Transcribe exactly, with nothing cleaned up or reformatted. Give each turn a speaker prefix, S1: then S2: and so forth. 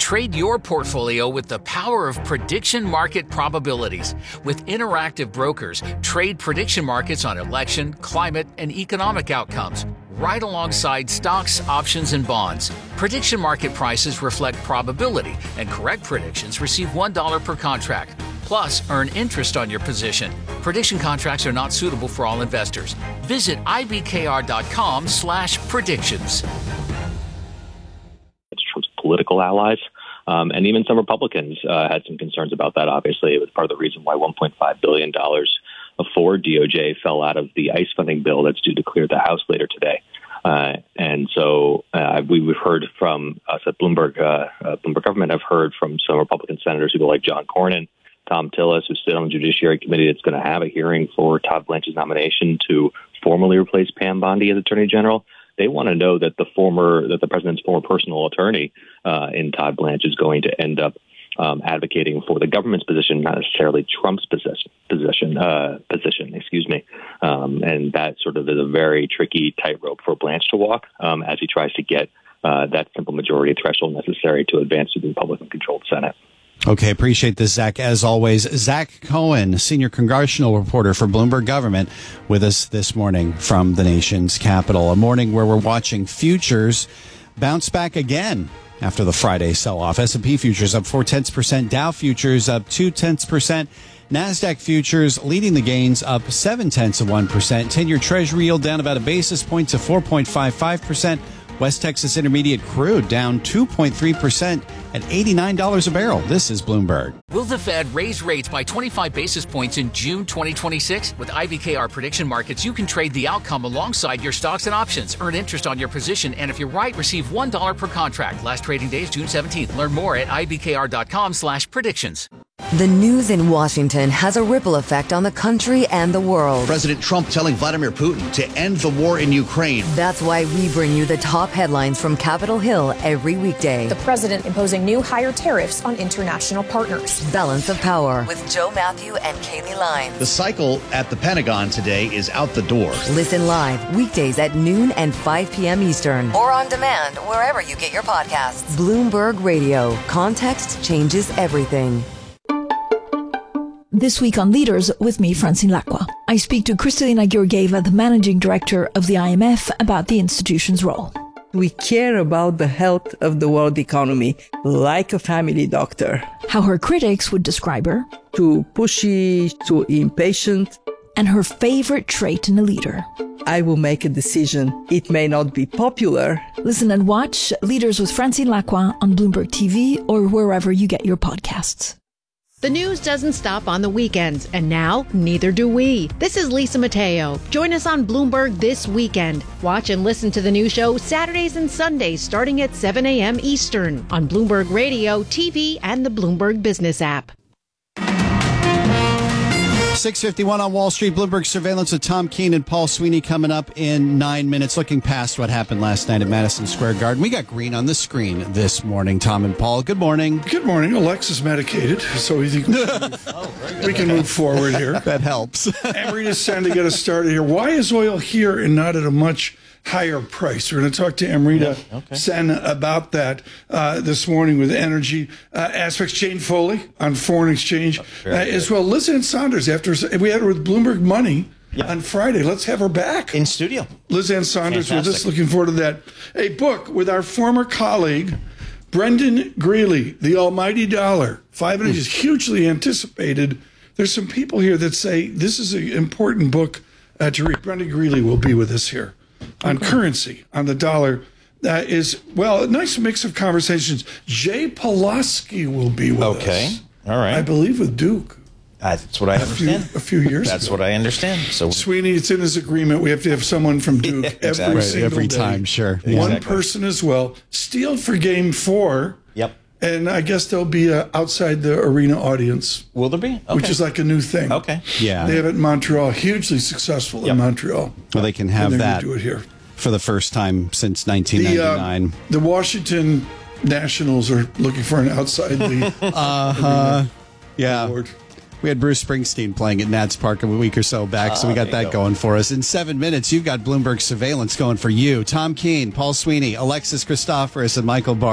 S1: Trade your portfolio with the power of prediction market probabilities. With interactive brokers, trade prediction markets on election, climate, and economic outcomes, right alongside stocks, options, and bonds. Prediction market prices reflect probability, and correct predictions receive one dollar per contract. Plus, earn interest on your position. Prediction contracts are not suitable for all investors. Visit ibkr.com slash predictions.
S2: Trump's political allies, um, and even some Republicans uh, had some concerns about that. Obviously, it was part of the reason why one point five billion dollars for D O J fell out of the ICE funding bill that's due to clear the House later today. Uh, and so uh, we, we've heard from us at Bloomberg, uh, uh, Bloomberg Government, have heard from some Republican senators who go like John Cornyn, Tom Tillis, who sit on the Judiciary Committee that's going to have a hearing for Todd Blanche's nomination to formally replace Pam Bondi as Attorney General. They want to know that the former, that the president's former personal attorney uh, in Todd Blanche is going to end up um, advocating for the government's position, not necessarily Trump's position. Position, uh, position, excuse me. Um, and that sort of is a very tricky tightrope for Blanche to walk um, as he tries to get uh, that simple majority threshold necessary to advance to the Republican-controlled Senate.
S3: Okay, appreciate this, Zach. As always, Zach Cohen, senior congressional reporter for Bloomberg Government, with us this morning from the nation's capital. A morning where we're watching futures bounce back again after the Friday sell-off. S and P futures up four tenths percent, Dow futures up two tenths percent, NASDAQ futures leading the gains up seven tenths of one percent. ten-year Treasury yield down about a basis point to four point five five percent. West Texas Intermediate crude down two point three percent at eighty-nine dollars a barrel. This is Bloomberg.
S1: Will the Fed raise rates by twenty-five basis points in June twenty twenty-six? With I B K R prediction markets, you can trade the outcome alongside your stocks and options, earn interest on your position, and if you're right, receive one dollar per contract. Last trading day is June seventeenth. Learn more at ibkr.com slash predictions.
S4: The news in Washington has a ripple effect on the country and the world.
S5: President Trump telling Vladimir Putin to end the war in Ukraine.
S4: That's why we bring you the top headlines from Capitol Hill every weekday.
S6: The president imposing new higher tariffs on international partners.
S4: Balance of Power with Joe Matthew and Kaylee Lyons.
S5: The cycle at the Pentagon today is out the door.
S4: Listen live weekdays at noon and five p.m. Eastern. Or on demand wherever you get your podcasts. Bloomberg Radio. Context changes everything.
S7: This week on Leaders with me, Francine Lacqua. I speak to Kristalina Georgieva, the managing director of the I M F, about the institution's role.
S8: We care about the health of the world economy like a family doctor.
S7: How her critics would describe her.
S8: Too pushy, too impatient.
S7: And her favorite trait in a leader.
S8: I will make a decision. It may not be popular.
S7: Listen and watch Leaders with Francine Lacqua on Bloomberg T V or wherever you get your podcasts.
S9: The news doesn't stop on the weekends, and now neither do we. This is Lisa Mateo. Join us on Bloomberg this weekend. Watch and listen to the new show Saturdays and Sundays starting at seven a.m. Eastern on Bloomberg Radio, T V, and the Bloomberg Business app.
S3: six fifty-one on Wall Street. Bloomberg surveillance with Tom Keene and Paul Sweeney coming up in nine minutes. Looking past what happened last night at Madison Square Garden. We got green on the screen this morning. Tom and Paul, good morning.
S10: Good morning. Alexa's medicated, so we think we can move, oh, we can move forward here.
S3: That helps.
S10: Amrita's trying to get us started here. Why is oil here and not at a much higher price? We're going to talk to Amrita yeah, okay. Sen about that uh, this morning with energy uh, aspects. Jane Foley on foreign exchange oh, uh, as well. Liz Ann Saunders, after we had her with Bloomberg Money yeah. on Friday. Let's have her back
S11: in studio.
S10: Liz Ann Saunders Fantastic. with us. Looking forward to that. A book with our former colleague Brendan Greeley, The Almighty Dollar. Five and mm. is hugely anticipated. There's some people here that say this is an important book uh, to read. Brendan Greeley will be with us here. On okay. currency, on the dollar, that is, well, a nice mix of conversations. Jay Pulaski will be with
S11: okay.
S10: us.
S11: Okay, all right.
S10: I believe with Duke.
S11: Uh, that's what I
S10: a
S11: understand.
S10: Few, a few years
S11: That's
S10: ago.
S11: what I understand. So
S10: Sweeney, it's in his agreement. We have to have someone from Duke
S11: yeah,
S10: every
S11: exactly.
S3: right,
S10: single
S3: every
S10: day.
S3: time, sure.
S10: One
S11: exactly.
S10: person as well. Steele for game four.
S11: Yep.
S10: And I guess there'll be a outside the arena audience.
S11: Will there be? Okay.
S10: Which is like a new thing.
S11: Okay.
S3: Yeah.
S10: They have it in Montreal. Hugely successful yep. in Montreal.
S3: Well, they can have
S10: and
S3: that.
S10: Do it here.
S3: For the first time since nineteen ninety-nine.
S10: The, uh, the Washington Nationals are looking for an outside the
S3: uh-huh. Yeah.
S10: award.
S3: We had Bruce Springsteen playing at Nats Park a week or so back, uh, so we got that go. going for us. In seven minutes, you've got Bloomberg Surveillance going for you. Tom Keene, Paul Sweeney, Alexis Christoforous, and Michael Barr.